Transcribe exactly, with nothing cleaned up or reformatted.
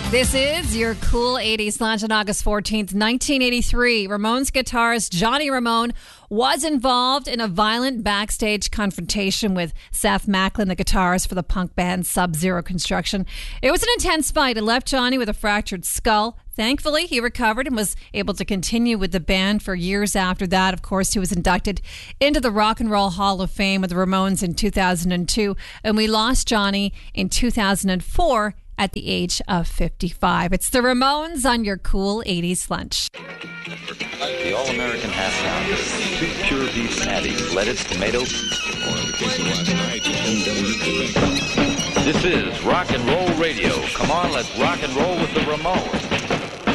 This is your Cool eighties Lunch on August fourteenth, nineteen eighty-three. Ramones guitarist Johnny Ramone was involved in a violent backstage confrontation with Seth Macklin, the guitarist for the punk band Sub-Zero Construction. It was an intense fight. It left Johnny with a fractured skull. Thankfully, he recovered and was able to continue with the band for years after that. Of course, he was inducted into the Rock and Roll Hall of Fame with the Ramones in two thousand two, and we lost Johnny in two thousand four at the age of fifty-five. It's the Ramones on your Cool eighties Lunch. The All-American Half Pound, two pure beef patties, lettuce, tomato. This is Rock and Roll Radio. Come on, let's rock and roll with the Ramones.